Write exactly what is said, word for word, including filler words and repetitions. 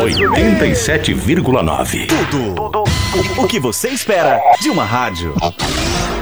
oitenta e sete vírgula nove. Tudo. Tudo o que você espera de uma rádio.